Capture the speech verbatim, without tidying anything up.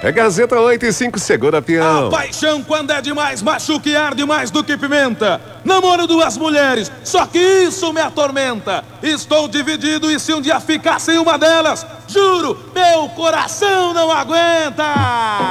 É Gazeta oito e cinco, segura, peão. A paixão quando é demais, machuca e arde mais do que pimenta. Namoro duas mulheres, só que isso me atormenta. Estou dividido e se um dia ficar sem uma delas, juro, meu coração não aguenta.